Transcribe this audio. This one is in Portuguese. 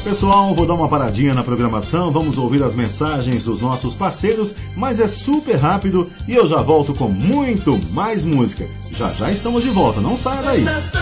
Pessoal, vou dar uma paradinha na programação, vamos ouvir as mensagens dos nossos parceiros, mas é super rápido e eu já volto com muito mais música. Já já estamos de volta, não saia daí.